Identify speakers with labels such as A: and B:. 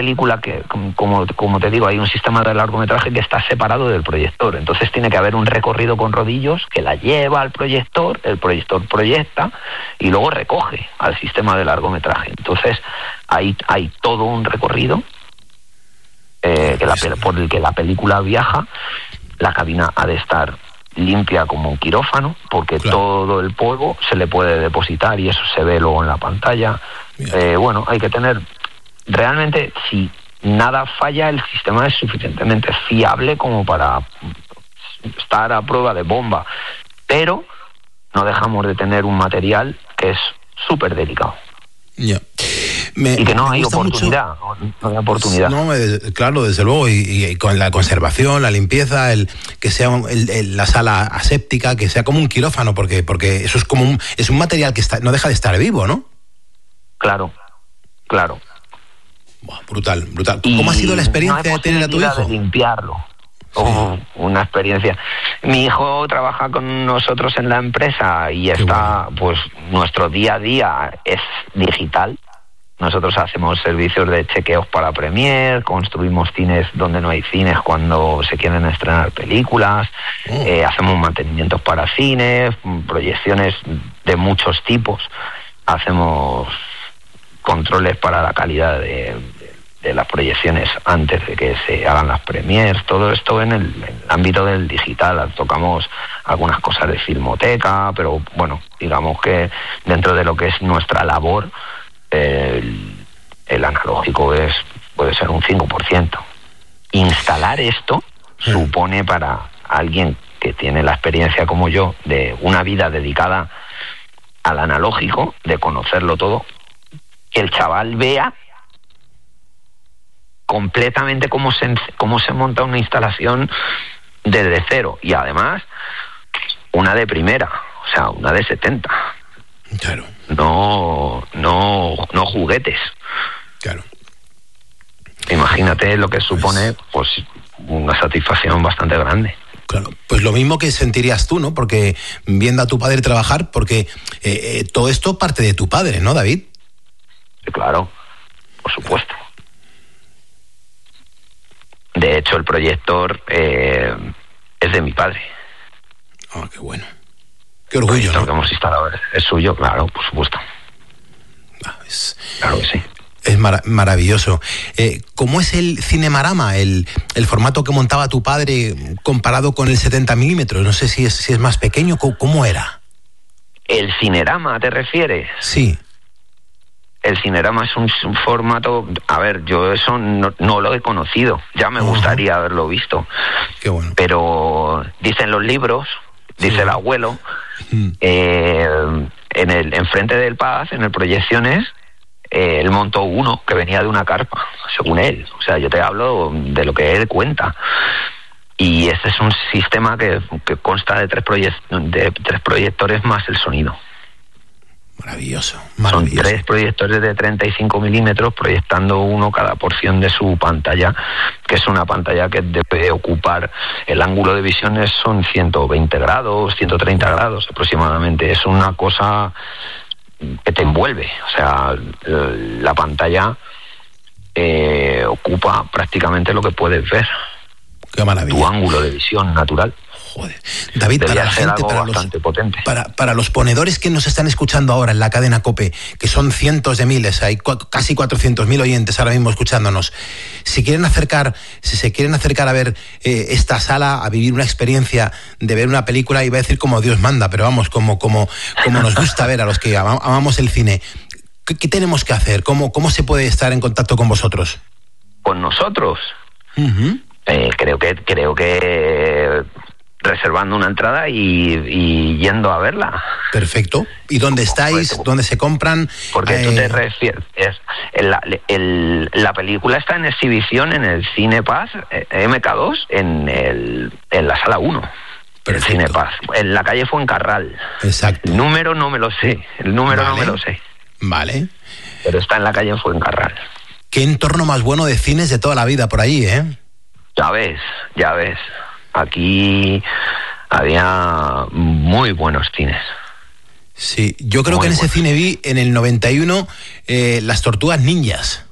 A: película que, como te digo, hay un sistema de largometraje que está separado del proyector. Entonces tiene que haber un recorrido con rodillos que la lleva al proyector, el proyector proyecta y luego recoge al sistema de largometraje. Entonces hay todo un recorrido por el que la película viaja. La cabina ha de estar limpia como un quirófano, porque todo el polvo se le puede depositar y eso se ve luego en la pantalla. Bueno, hay que tener... Realmente, si nada falla, el sistema es suficientemente fiable como para estar a prueba de bomba. Pero no dejamos de tener un material que es súper delicado.
B: Ya.
A: Y que no hay oportunidad, no hay oportunidad.
B: No, claro, desde luego, y con la conservación, la limpieza, que sea la sala aséptica, que sea como un quirófano, porque eso es un material que no deja de estar vivo, ¿no?
A: Claro.
B: Buah, brutal. ¿Cómo ha sido la experiencia de tener a tu hijo?
A: De limpiarlo. Una experiencia. Mi hijo trabaja con nosotros en la empresa y pues nuestro día a día es digital. Nosotros hacemos servicios de chequeos para Premiere, construimos cines donde no hay cines cuando se quieren estrenar películas, hacemos mantenimientos para cines, proyecciones de muchos tipos, hacemos controles para la calidad de las proyecciones antes de que se hagan las premiers, todo esto en el ámbito del digital. Tocamos algunas cosas de filmoteca, pero bueno, digamos que dentro de lo que es nuestra labor, el analógico puede ser un 5%. Instalar esto supone para alguien que tiene la experiencia como yo de una vida dedicada al analógico, de conocerlo todo, que el chaval vea completamente cómo se monta una instalación desde cero, y además una de primera, o sea, una de 70.
B: Claro.
A: No juguetes.
B: Claro.
A: Imagínate lo que supone, pues, una satisfacción bastante grande.
B: Claro, pues lo mismo que sentirías tú, ¿no? Porque viendo a tu padre trabajar, porque todo esto parte de tu padre, ¿no, David?
A: Claro, por supuesto. De hecho, el proyector es de mi padre.
B: Ah, qué bueno. Qué orgullo, ¿no?
A: Lo que hemos instalado es suyo, claro, por supuesto. Claro que sí.
B: Es maravilloso. ¿Cómo es el Cinemarama, el formato que montaba tu padre comparado con el 70 milímetros? No sé si es más pequeño. ¿Cómo era?
A: ¿El Cinerama te refieres?
B: Sí.
A: El Cinerama es un formato... A ver, yo eso no lo he conocido. Ya me gustaría haberlo visto.
B: Qué bueno.
A: Pero dicen los libros, dice el abuelo, enfrente del Paz, en el Proyecciones, él montó uno que venía de una carpa, según él. O sea, yo te hablo de lo que él cuenta. Y este es un sistema que consta de tres proyectores más el sonido.
B: Maravilloso.
A: Son 3 proyectores de 35 milímetros proyectando uno cada porción de su pantalla, que es una pantalla que debe ocupar, el ángulo de visiones son 120 grados, 130 grados aproximadamente. Es una cosa que te envuelve. O sea, la pantalla ocupa prácticamente lo que puedes ver.
B: Qué maravilla.
A: Tu ángulo de visión natural.
B: Joder. David, para la gente, para los ponedores que nos están escuchando ahora en la cadena COPE, que son cientos de miles, hay casi 400.000 oyentes ahora mismo escuchándonos, si se quieren acercar a ver esta sala, a vivir una experiencia de ver una película, iba a decir como Dios manda, pero vamos, como nos gusta ver a los que amamos el cine, ¿qué tenemos que hacer? ¿Cómo se puede estar en contacto con vosotros?
A: Con nosotros. Creo que reservando una entrada y yendo a verla.
B: Perfecto. ¿Y dónde estáis? ¿Dónde se compran?
A: Porque tú te refieres... La película está en exhibición en el Cine Paz, MK2, en la sala 1. El Cine Paz, en la calle Fuencarral.
B: Exacto.
A: El número no me lo sé.
B: Vale.
A: Pero está en la calle Fuencarral.
B: Qué entorno más bueno de cines de toda la vida por allí, ¿eh?
A: Ya ves. Aquí había muy buenos cines.
B: Sí, yo creo que en ese cine vi en el 91 Las Tortugas Ninjas.